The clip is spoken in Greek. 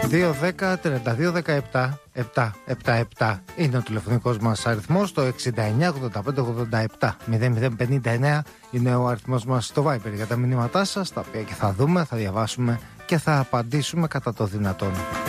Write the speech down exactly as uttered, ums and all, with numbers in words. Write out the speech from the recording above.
δύο δέκα τριάντα δύο δεκαεπτά επτακόσια εβδομήντα επτά είναι ο τηλεφωνικός μας αριθμός. Το εξήντα εννιά ογδόντα πέντε ογδόντα επτά μηδέν μηδέν πενήντα εννέα είναι ο αριθμός μας στο Viber για τα μηνύματά σας, τα οποία και θα δούμε, θα διαβάσουμε και θα απαντήσουμε κατά το δυνατόν.